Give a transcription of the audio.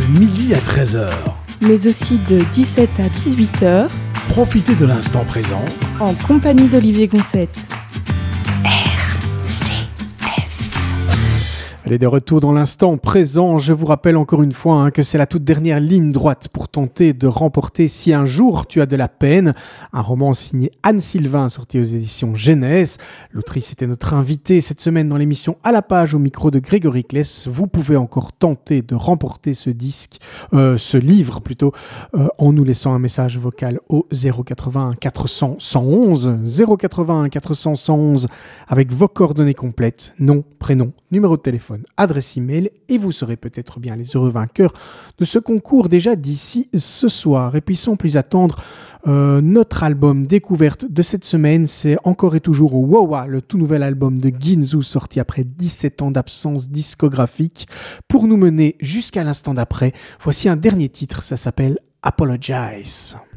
midi à 13h. Mais aussi de 17 à 18h. Profitez de l'instant présent en compagnie d'Olivier Gonçette. Elle est de retour dans l'instant présent. Je vous rappelle encore une fois que c'est la toute dernière ligne droite pour tenter de remporter Si un jour tu as de la peine, un roman signé Anne Sylvain sorti aux éditions Genèse. L'autrice était notre invitée cette semaine dans l'émission À la page au micro de Grégory Kless. Vous pouvez encore tenter de remporter ce livre en nous laissant un message vocal au 081 400 111 081 400 111 avec vos coordonnées complètes, nom, prénom, numéro de téléphone, adresse email, et vous serez peut-être bien les heureux vainqueurs de ce concours déjà d'ici ce soir. Et puis sans plus attendre, notre album découverte de cette semaine, c'est encore et toujours Wawa, le tout nouvel album de Ginzu sorti après 17 ans d'absence discographique. Pour nous mener jusqu'à l'instant d'après, voici un dernier titre, ça s'appelle Apologize.